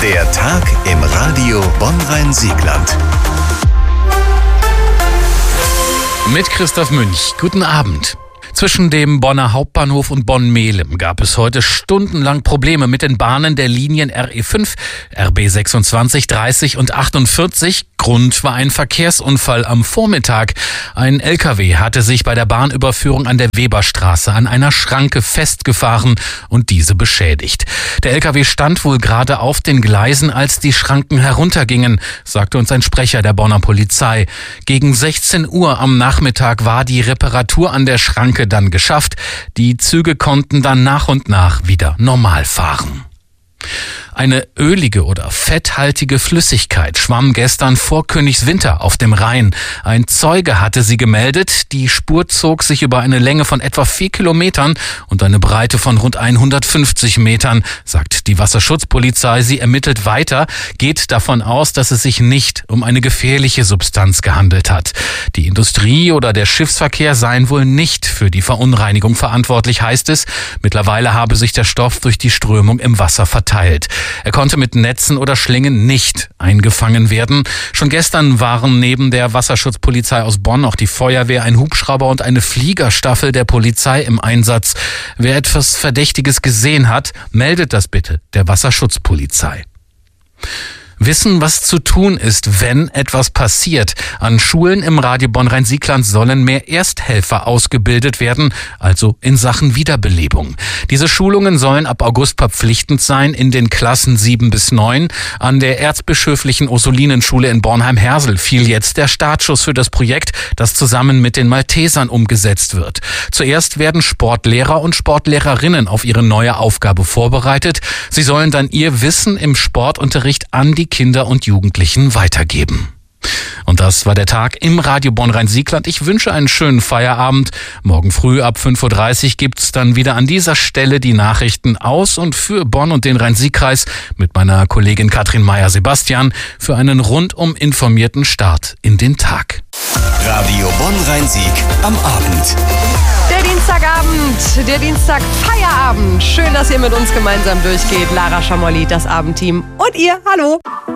Der Tag im Radio Bonn-Rhein-Siegland. Mit Christoph Münch. Guten Abend. Zwischen dem Bonner Hauptbahnhof und Bonn-Melem gab es heute stundenlang Probleme mit den Bahnen der Linien RE5, RB 26, 30 und 48. Grund war ein Verkehrsunfall am Vormittag. Ein LKW hatte sich bei der Bahnüberführung an der Weberstraße an einer Schranke festgefahren und diese beschädigt. Der LKW stand wohl gerade auf den Gleisen, als die Schranken heruntergingen, sagte uns ein Sprecher der Bonner Polizei. Gegen 16 Uhr am Nachmittag war die Reparatur an der Schranke dann geschafft. Die Züge konnten dann nach und nach wieder normal fahren. Eine ölige oder fetthaltige Flüssigkeit schwamm gestern vor Königswinter auf dem Rhein. Ein Zeuge hatte sie gemeldet. Die Spur zog sich über eine Länge von etwa 4 Kilometern und eine Breite von rund 150 Metern, sagt die Wasserschutzpolizei. Sie ermittelt weiter, geht davon aus, dass es sich nicht um eine gefährliche Substanz gehandelt hat. Die Industrie oder der Schiffsverkehr seien wohl nicht für die Verunreinigung verantwortlich, heißt es. Mittlerweile habe sich der Stoff durch die Strömung im Wasser verteilt. Er konnte mit Netzen oder Schlingen nicht eingefangen werden. Schon gestern waren neben der Wasserschutzpolizei aus Bonn auch die Feuerwehr, ein Hubschrauber und eine Fliegerstaffel der Polizei im Einsatz. Wer etwas Verdächtiges gesehen hat, meldet das bitte der Wasserschutzpolizei. Wissen, was zu tun ist, wenn etwas passiert. An Schulen im Radio Bonn-Rhein-Siegland sollen mehr Ersthelfer ausgebildet werden, also in Sachen Wiederbelebung. Diese Schulungen sollen ab August verpflichtend sein in den Klassen 7 bis 9. An der Erzbischöflichen Ursulinenschule in Bornheim-Hersel fiel jetzt der Startschuss für das Projekt, das zusammen mit den Maltesern umgesetzt wird. Zuerst werden Sportlehrer und Sportlehrerinnen auf ihre neue Aufgabe vorbereitet. Sie sollen dann ihr Wissen im Sportunterricht an die Kinder und Jugendlichen weitergeben. Und das war der Tag im Radio Bonn-Rhein-Siegland. Ich wünsche einen schönen Feierabend. Morgen früh ab 5.30 Uhr gibt's dann wieder an dieser Stelle die Nachrichten aus und für Bonn und den Rhein-Sieg-Kreis mit meiner Kollegin Katrin Meyer-Sebastian für einen rundum informierten Start in den Tag. Radio Bonn-Rhein-Sieg am Abend. Der Dienstagabend, der Dienstagfeierabend. Schön, dass ihr mit uns gemeinsam durchgeht. Lara Schamolli, das Abendteam und ihr. Hallo.